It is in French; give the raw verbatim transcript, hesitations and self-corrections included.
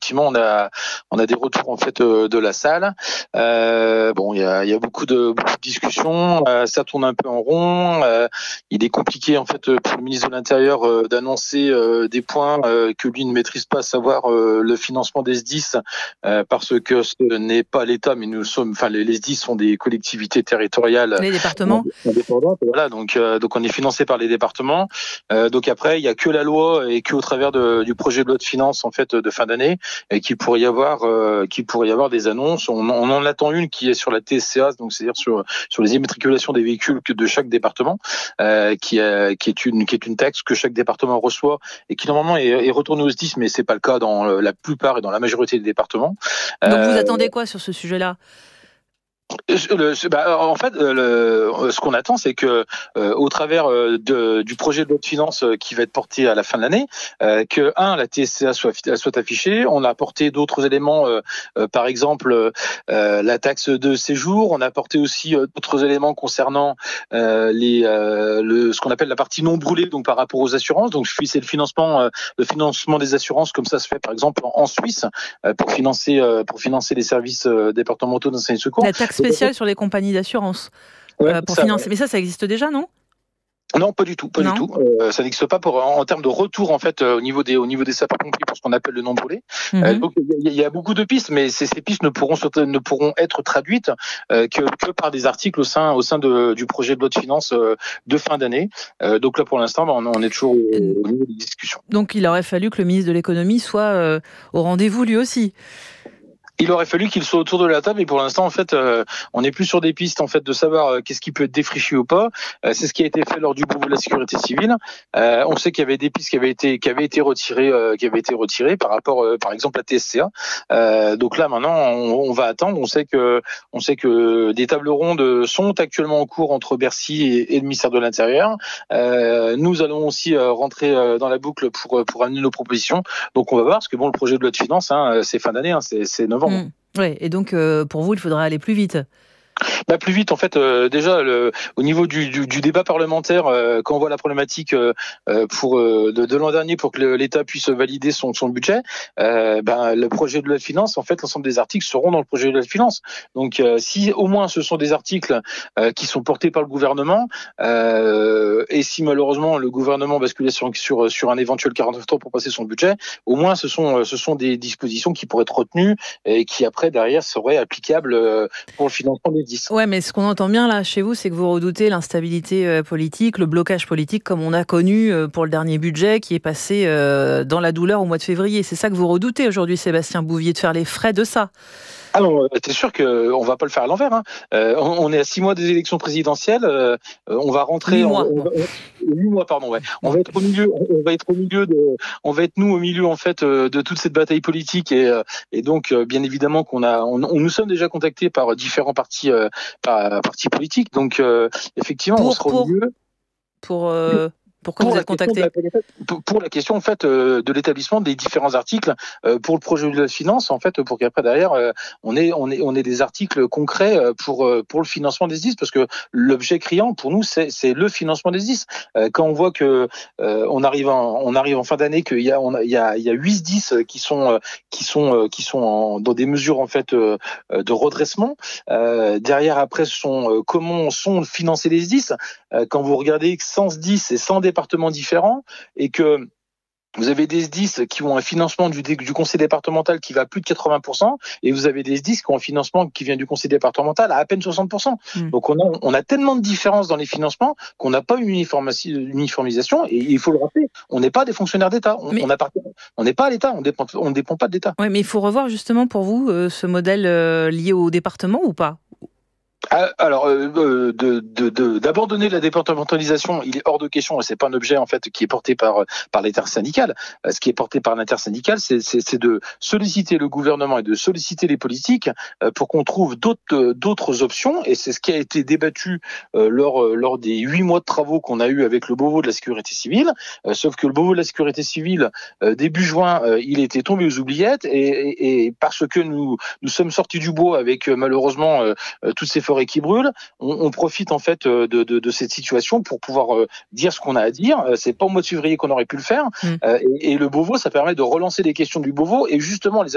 effectivement, on a on a des retours en fait euh, de la salle. Euh, bon, il y a il y a beaucoup de beaucoup de discussions. Euh, ça tourne un peu en rond. Euh, il est compliqué en fait pour le ministre de l'Intérieur euh, d'annoncer euh, des points euh, que lui ne maîtrise pas, à savoir euh, le financement des S D I S, euh, parce que ce n'est pas l'État, mais nous sommes, enfin les, les S D I S sont des collectivités territoriales. Les départements. Indépendantes. Voilà, donc euh, donc on est financé par les départements. Euh, donc après, il y a que la loi et que au travers de, du projet de loi de finances en fait de fin d'année et qu'il pourrait y avoir euh, qu'il pourrait y avoir des annonces. On, on en attend une qui est sur la T S C A, donc c'est-à-dire sur sur les immatriculations des véhicules de chaque département, euh, qui est qui est une qui est une taxe que chaque département reçoit et qui normalement est, est retournée au S D I S, mais c'est pas le cas dans la plupart et dans la majorité des départements. Donc vous Euh, attendez quoi sur ce sujet-là ? Le, bah, en fait, le, ce qu'on attend, c'est que, euh, au travers de, du projet de loi de finances qui va être porté à la fin de l'année, euh, que un, la T S C A soit, soit affichée. On a apporté d'autres éléments, euh, euh, par exemple euh, la taxe de séjour. On a apporté aussi euh, d'autres éléments concernant euh, les, euh, le, ce qu'on appelle la partie non brûlée, donc par rapport aux assurances. Donc, c'est le financement, euh, le financement des assurances, comme ça se fait par exemple en, en Suisse, euh, pour financer, euh, pour financer les services euh, départementaux d'incendie et de secours. La taxe spéciale sur les compagnies d'assurance ouais, euh, pour ça, financer. Mais ça, ça existe déjà, non ? Non, pas du tout, pas non. du tout. Euh, ça n'existe pas pour en, en termes de retour en fait euh, au niveau des au niveau des sapeurs-pompiers pour ce qu'on appelle le non brûlé. Mm-hmm. Euh, donc il y, y a beaucoup de pistes, mais ces, ces pistes ne pourront ne pourront être traduites euh, que, que par des articles au sein au sein de, du projet de loi de finances euh, de fin d'année. Euh, donc là pour l'instant, bah, on, on est toujours au, au niveau des discussions. Donc il aurait fallu que le ministre de l'économie soit euh, au rendez-vous lui aussi. Il aurait fallu qu'il soit autour de la table, et pour l'instant, en fait, euh, on n'est plus sur des pistes en fait de savoir euh, qu'est-ce qui peut être défriché ou pas. Euh, c'est ce qui a été fait lors du Beauvau de la sécurité civile. Euh, on sait qu'il y avait des pistes qui avaient été qui avaient été retirées, euh, qui avaient été retirées par rapport, euh, par exemple, à T S C A. Euh, donc là, maintenant, on, on va attendre. On sait que on sait que des tables rondes sont actuellement en cours entre Bercy et, et le ministère de l'Intérieur. Euh, nous allons aussi euh, rentrer euh, dans la boucle pour pour amener nos propositions. Donc on va voir, parce que bon, le projet de loi de finances, hein, c'est fin d'année, hein, c'est, c'est novembre. Mmh. Oui, et donc euh, pour vous, il faudra aller plus vite. Bah, plus vite, en fait, euh, déjà, le, au niveau du, du, du débat parlementaire, euh, quand on voit la problématique euh, pour, euh, de, de l'an dernier pour que le, l'État puisse valider son, son budget, euh, ben, le projet de loi de finances, en fait, l'ensemble des articles seront dans le projet de loi de finances. Donc, euh, si au moins ce sont des articles euh, qui sont portés par le gouvernement, euh, et si malheureusement le gouvernement basculait sur, sur, sur un éventuel quarante-neuf trois pour passer son budget, au moins ce sont, ce sont des dispositions qui pourraient être retenues et qui après, derrière, seraient applicables pour le financement des Ouais, mais ce qu'on entend bien là chez vous, c'est que vous redoutez l'instabilité euh, politique, le blocage politique comme on a connu euh, pour le dernier budget qui est passé euh, dans la douleur au mois de février. C'est ça que vous redoutez aujourd'hui, Sébastien Bouvier, de faire les frais de ça. Ah non, c'est sûr qu'on va pas le faire à l'envers. Hein. Euh, on est à six mois des élections présidentielles. Euh, on va rentrer. Huit mois. On, on, on, huit mois, pardon. Ouais. On va être au milieu. On va être au milieu de. On va être nous au milieu en fait de toute cette bataille politique et, et donc bien évidemment qu'on a. On, on nous sommes déjà contactés par différents partis, par partis politiques. Donc effectivement, pour, on sera pour, au milieu. Pour. Euh... Pourquoi pour vous êtes contacté pour, pour la question en fait euh, de l'établissement des différents articles euh, pour le projet de loi de finances, en fait, pour qu'après derrière euh, on ait on ait on ait des articles concrets pour euh, pour le financement des S D I S, parce que l'objet criant pour nous c'est c'est le financement des S D I S. Euh, quand on voit que euh, on arrive en, on arrive en fin d'année qu'il y a on a, il y a il y a huit S D I S qui sont qui sont qui sont en, dans des mesures en fait euh, de redressement. Euh, derrière après ce sont euh, comment sont financés les S D I S. Euh, quand vous regardez cent S D I S et cent départements différents et que vous avez des S D I S qui ont un financement du, du conseil départemental qui va à plus de quatre-vingts pour cent et vous avez des S D I S qui ont un financement qui vient du conseil départemental à à peine soixante pour cent. Mmh. Donc on a, on a tellement de différences dans les financements qu'on n'a pas une uniformisation, et il faut le rappeler, on n'est pas des fonctionnaires d'État, on mais... on n'est pas à l'État, on dépend, on ne dépend pas de l'État. Oui, mais il faut revoir justement pour vous euh, ce modèle euh, lié au département ou pas ? Alors, euh, de, de, de, d'abandonner la départementalisation, il est hors de question, et c'est pas un objet en fait qui est porté par par l'intersyndicale. Ce qui est porté par l'intersyndicale, c'est, c'est, c'est de solliciter le gouvernement et de solliciter les politiques pour qu'on trouve d'autres d'autres options. Et c'est ce qui a été débattu lors lors des huit mois de travaux qu'on a eu avec le Beauvau de la sécurité civile. Sauf que le Beauvau de la sécurité civile, début juin, il était tombé aux oubliettes, et, et, et parce que nous nous sommes sortis du bois avec malheureusement toutes ces forêts qui brûlent, on, on profite en fait de, de, de cette situation pour pouvoir euh, dire ce qu'on a à dire. Euh, c'est pas au mois de février qu'on aurait pu le faire. Mmh. Euh, et, et le Beauvau, ça permet de relancer les questions du Beauvau et justement les